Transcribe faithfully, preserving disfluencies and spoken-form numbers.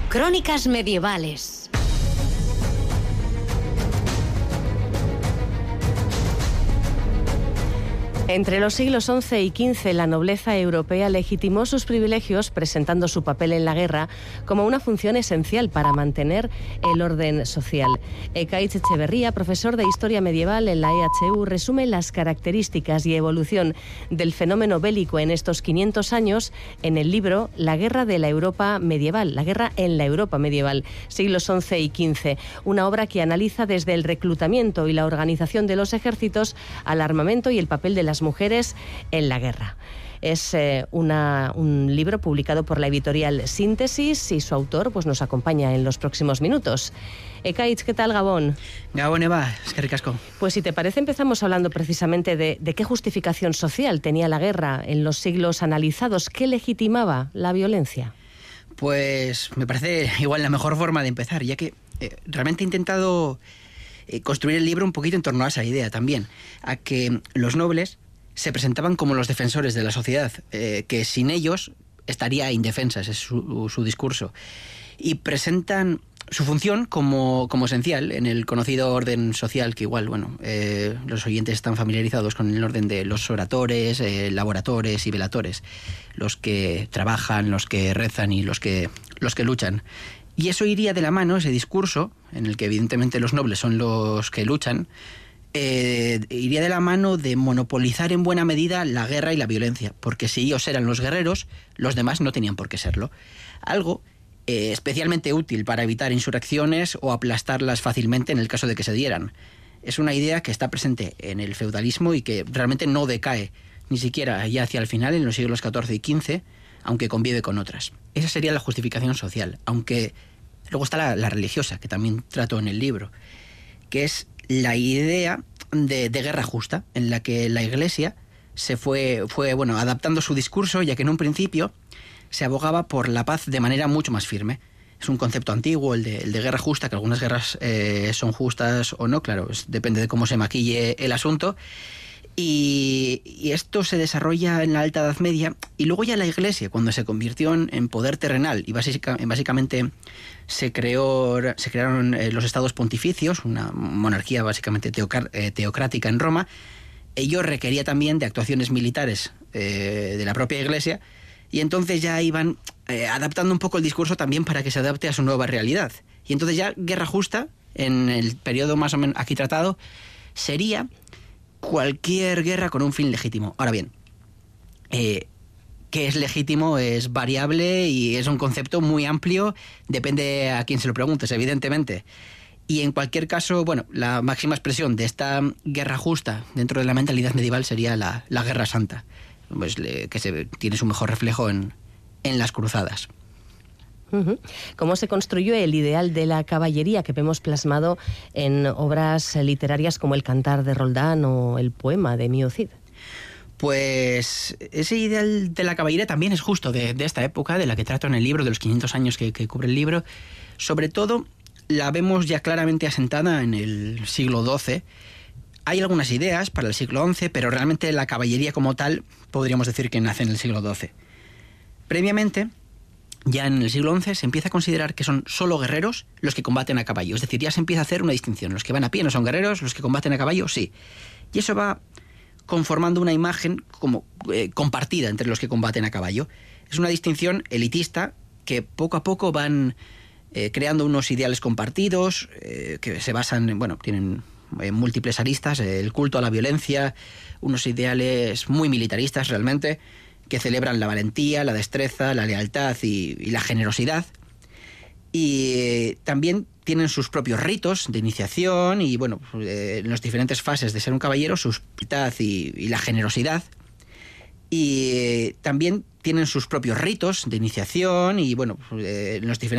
Crónicas medievales. Entre los siglos once y quince, la nobleza europea legitimó sus privilegios presentando su papel en la guerra como una función esencial para mantener el orden social. Ekaitz Echeverría, profesor de Historia Medieval en la E H U, resume las características y evolución del fenómeno bélico en estos quinientos años en el libro La guerra de la Europa medieval, la guerra en la Europa medieval, siglos once y quince, una obra que analiza desde el reclutamiento y la organización de los ejércitos al armamento y el papel de las mujeres en la guerra. Es eh, una, un libro publicado por la editorial Síntesis y su autor pues, nos acompaña en los próximos minutos. Ekaitz, ¿qué tal, Gabón? Gabón, Eva, es que ricasco. Pues si te parece, empezamos hablando precisamente de, de qué justificación social tenía la guerra en los siglos analizados. ¿Qué legitimaba la violencia? Pues me parece igual la mejor forma de empezar, ya que eh, realmente he intentado eh, construir el libro un poquito en torno a esa idea también, a que los nobles se presentaban como los defensores de la sociedad, eh, que sin ellos estaría indefensa, ese es su, su discurso. Y presentan su función como, como esencial en el conocido orden social, que igual, bueno, eh, los oyentes están familiarizados con el orden de los oradores, eh, laboratores y velatores, los que trabajan, los que rezan y los que, los que luchan. Y eso iría de la mano, ese discurso, en el que evidentemente los nobles son los que luchan, Eh, iría de la mano de monopolizar en buena medida la guerra y la violencia, porque si ellos eran los guerreros, los demás no tenían por qué serlo. Algo eh, especialmente útil para evitar insurrecciones o aplastarlas fácilmente en el caso de que se dieran. Es una idea que está presente en el feudalismo y que realmente no decae, ni siquiera ya hacia el final, en los siglos catorce y quince, aunque convive con otras. Esa sería la justificación social, aunque luego está la, la religiosa, que también trato en el libro, que es la idea de, de guerra justa, en la que la Iglesia se fue, fue bueno, adaptando su discurso, ya que en un principio se abogaba por la paz de manera mucho más firme. Es un concepto antiguo, el de, el de guerra justa, que algunas guerras eh, son justas o no, claro, es, depende de cómo se maquille el asunto. Y, y esto se desarrolla en la Alta Edad Media, y luego ya la Iglesia, cuando se convirtió en, en poder terrenal y básica, básicamente se creó se crearon eh, los estados pontificios, una monarquía básicamente teocar, eh, teocrática en Roma. Ello requería también de actuaciones militares eh, de la propia Iglesia, y entonces ya iban eh, adaptando un poco el discurso también para que se adapte a su nueva realidad. Y entonces ya guerra justa, en el periodo más o menos aquí tratado, sería cualquier guerra con un fin legítimo. Ahora bien, eh, ¿qué es legítimo? Es variable y es un concepto muy amplio, depende a quién se lo preguntes, evidentemente. Y en cualquier caso, bueno, la máxima expresión de esta guerra justa dentro de la mentalidad medieval sería la, la guerra santa, pues, le, que se, tiene su mejor reflejo en, en las cruzadas. Uh-huh. ¿Cómo se construyó el ideal de la caballería que vemos plasmado en obras literarias como El Cantar de Roldán o el poema de Mio Cid? Pues ese ideal de la caballería también es justo de, de esta época, de la que trato en el libro, de los quinientos años que, que cubre el libro. Sobre todo la vemos ya claramente asentada en el siglo doce. Hay algunas ideas para el siglo once, pero realmente la caballería como tal podríamos decir que nace en el siglo doce. Previamente, ya en el siglo once se empieza a considerar que son solo guerreros los que combaten a caballo. Es decir, ya se empieza a hacer una distinción. Los que van a pie no son guerreros, los que combaten a caballo sí. Y eso va conformando una imagen como eh, compartida entre los que combaten a caballo. Es una distinción elitista que poco a poco van eh, creando unos ideales compartidos eh, que se basan en, bueno, tienen eh, múltiples aristas, eh, el culto a la violencia, unos ideales muy militaristas realmente, que celebran la valentía, la destreza, la lealtad y, y la generosidad. Y eh, también tienen sus propios ritos de iniciación y, bueno, eh, en las diferentes fases de ser un caballero, su lealtad y, y la generosidad. Y eh, también tienen sus propios ritos de iniciación y, bueno, eh, en los diferentes